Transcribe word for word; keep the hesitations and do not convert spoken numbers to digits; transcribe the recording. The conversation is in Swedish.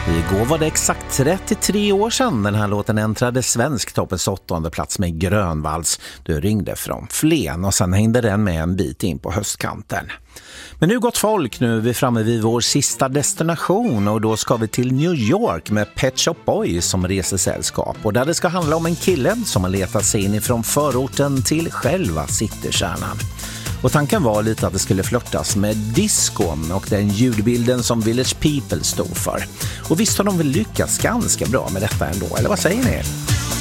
Igår var det exakt trettiotre år sedan den här låten äntrade svensk toppens åttonde plats med Grönvalls. Du ringde från Flen och sen hängde den med en bit in på höstkanten. Men nu gott folk, nu är vi framme vid vår sista destination och då ska vi till New York med Pet Shop Boys som resesällskap. Och där det ska handla om en kille som har letat sig in ifrån förorten till själva citykärnan. Och tanken var lite att det skulle flörtas med discon och den ljudbilden som Village People stod för. Och visst har de väl lyckats ganska bra med detta ändå, eller vad säger ni?